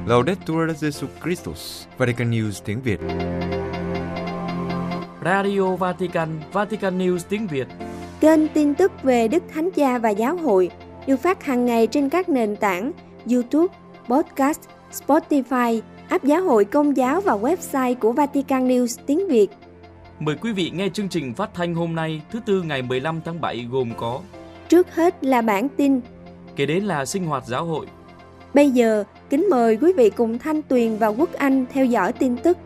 Laudetur Jesus Christus, Vatican News tiếng Việt. Radio Vatican, Vatican News tiếng Việt. Kênh tin tức về Đức Thánh Cha và Giáo hội được phát hàng ngày trên các nền tảng YouTube, Podcast, Spotify, app Giáo hội Công giáo và website của Vatican News tiếng Việt. Mời quý vị nghe chương trình phát thanh hôm nay, thứ Tư ngày 15 tháng 7 gồm có: Trước hết là bản tin, kế đến là sinh hoạt giáo hội. Bây giờ, kính mời quý vị cùng Thanh Tuyền và Quốc Anh theo dõi tin tức.